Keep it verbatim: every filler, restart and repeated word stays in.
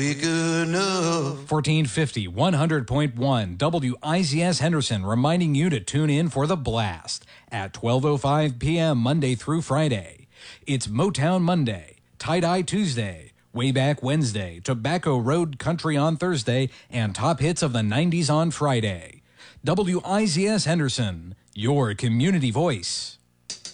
Big enough. fourteen fifty, one hundred point one W I Z S Henderson reminding you to tune in for The Blast at twelve oh five p.m. Monday through Friday. It's Motown Monday, Tie-Dye Tuesday, Way Back Wednesday, Tobacco Road Country on Thursday, and Top Hits of the nineties on Friday. W I Z S Henderson, your community voice.